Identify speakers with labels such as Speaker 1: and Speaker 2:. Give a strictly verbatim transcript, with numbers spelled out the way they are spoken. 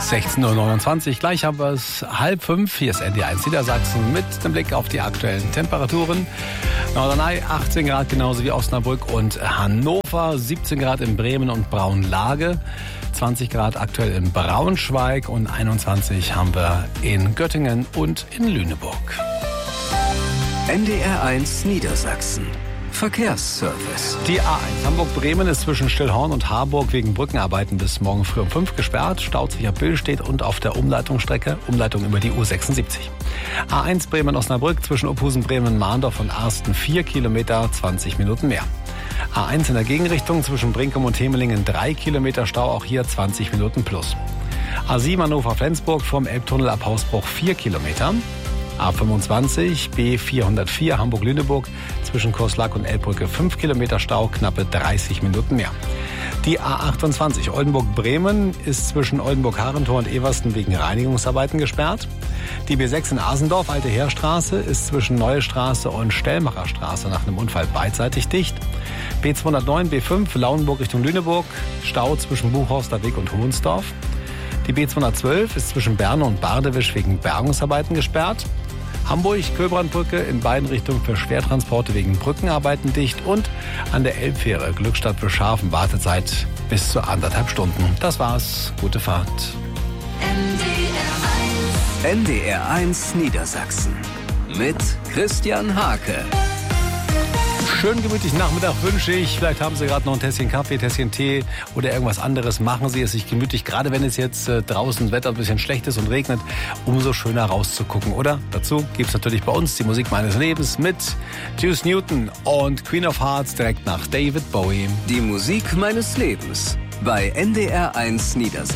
Speaker 1: sechzehn Uhr neunundzwanzig, gleich haben wir es halb fünf. Hier ist N D R eins Niedersachsen mit dem Blick auf die aktuellen Temperaturen. Norderney achtzehn Grad, genauso wie Osnabrück und Hannover. siebzehn Grad in Bremen und Braunlage. zwanzig Grad aktuell in Braunschweig und einundzwanzig haben wir in Göttingen und in Lüneburg.
Speaker 2: N D R eins Niedersachsen. Verkehrsservice.
Speaker 1: Die A eins Hamburg-Bremen ist zwischen Stillhorn und Harburg wegen Brückenarbeiten bis morgen früh um fünf gesperrt. Staut sich ab Billstedt und auf der Umleitungsstrecke, Umleitung über die U sechsundsiebzig. A eins Bremen-Osnabrück zwischen Ophusen-Bremen-Mahndorf und Arsten vier Kilometer, zwanzig Minuten mehr. A eins in der Gegenrichtung zwischen Brinkum und Hemelingen drei Kilometer Stau, auch hier zwanzig Minuten plus. A sieben Hannover-Flensburg vom Elbtunnel ab Hausbruch vier Kilometer. A fünfundzwanzig B vierhundertvier Hamburg-Lüneburg zwischen Kurslack und Elbbrücke fünf Kilometer Stau, knappe dreißig Minuten mehr. Die A achtundzwanzig Oldenburg-Bremen ist zwischen Oldenburg-Harentor und Eversten wegen Reinigungsarbeiten gesperrt. Die B sechs in Asendorf, Alte Heerstraße, ist zwischen Neue Straße und Stellmacher Straße nach einem Unfall beidseitig dicht. B zweihundertneun B fünf Lauenburg Richtung Lüneburg, Stau zwischen Buchhorster Weg und Hohensdorf. Die B zweihundertzwölf ist zwischen Berne und Bardewisch wegen Bergungsarbeiten gesperrt. Hamburg-Köbrandbrücke in beiden Richtungen für Schwertransporte wegen Brückenarbeiten dicht und an der Elbfähre Glückstadt für Schafen Wartezeit bis zu anderthalb Stunden. Das war's. Gute Fahrt.
Speaker 2: N D R eins Niedersachsen mit Christian Hake.
Speaker 1: Schönen gemütlichen Nachmittag wünsche ich. Vielleicht haben Sie gerade noch ein Tässchen Kaffee, Tässchen Tee oder irgendwas anderes. Machen Sie es sich gemütlich. Gerade wenn es jetzt äh, draußen das Wetter ein bisschen schlecht ist und regnet, umso schöner rauszugucken, oder? Dazu gibt es natürlich bei uns die Musik meines Lebens mit Juice Newton und Queen of Hearts direkt nach David Bowie.
Speaker 2: Die Musik meines Lebens bei N D R eins Niedersachsen.